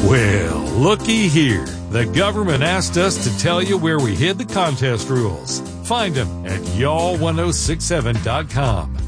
Well, looky here. The government asked us to tell you where we hid the contest rules. Find them at y'all1067.com.